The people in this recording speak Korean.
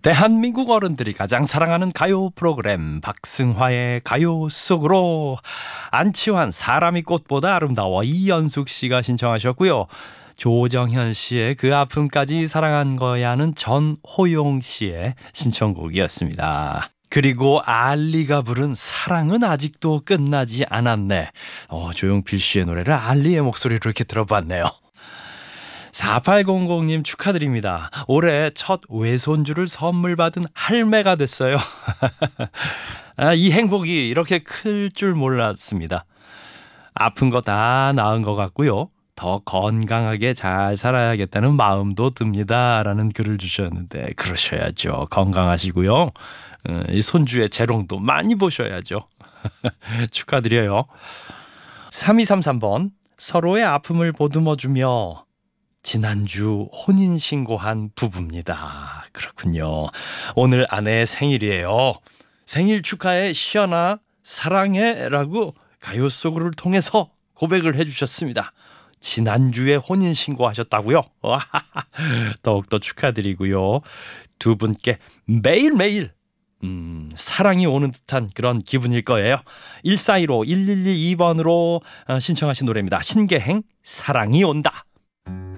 대한민국 어른들이 가장 사랑하는 가요 프로그램 박승화의 가요 속으로 안치환 사람이 꽃보다 아름다워 이연숙 씨가 신청하셨고요. 조정현 씨의 그 아픔까지 사랑한 거야는 전호용 씨의 신청곡이었습니다. 그리고 알리가 부른 사랑은 아직도 끝나지 않았네. 조용필 씨의 노래를 알리의 목소리로 이렇게 들어봤네요. 4800님 축하드립니다. 올해 첫 외손주를 선물 받은 할매가 됐어요. 이 행복이 이렇게 클 줄 몰랐습니다. 아픈 거 다 나은 것 같고요. 더 건강하게 잘 살아야겠다는 마음도 듭니다. 라는 글을 주셨는데 그러셔야죠. 건강하시고요. 이 손주의 재롱도 많이 보셔야죠. 축하드려요. 3233번 서로의 아픔을 보듬어주며 지난주 혼인신고한 부부입니다. 그렇군요. 오늘 아내의 생일이에요. 생일 축하해 시연아 사랑해 라고 가요 속으로를 통해서 고백을 해주셨습니다. 지난주에 혼인신고하셨다고요? 더욱더 축하드리고요. 두 분께 매일매일 사랑이 오는 듯한 그런 기분일 거예요. 1415-1122번으로 신청하신 노래입니다. 신계행 사랑이 온다.